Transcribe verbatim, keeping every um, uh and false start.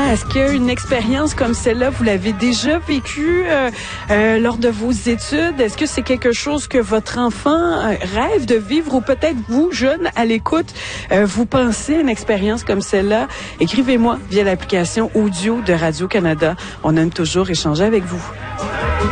Est-ce qu'une expérience comme celle-là, vous l'avez déjà vécue euh, euh, lors de vos études? Est-ce que c'est quelque chose que votre enfant euh, rêve de vivre ou peut-être vous, jeunes, à l'écoute, euh, vous pensez à une expérience comme celle-là? Écrivez-moi via l'application audio de Radio-Canada. On aime toujours échanger avec vous.